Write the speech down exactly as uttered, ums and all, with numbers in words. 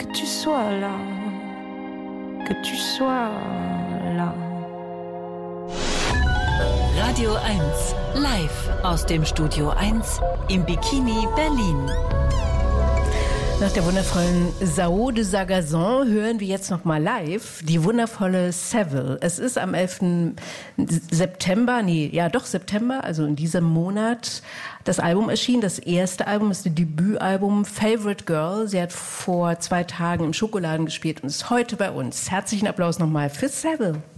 que tu sois là, que tu sois là. Radio eins, live aus dem Studio eins im Bikini Berlin. Nach der wundervollen Sao de Sagazon hören wir jetzt nochmal live die wundervolle Seville. Es ist am elften September, nee, ja doch September, also in diesem Monat, das Album erschienen. Das erste Album ist das Debütalbum Favorite Girl. Sie hat vor zwei Tagen im Schokoladen gespielt und ist heute bei uns. Herzlichen Applaus nochmal für Seville.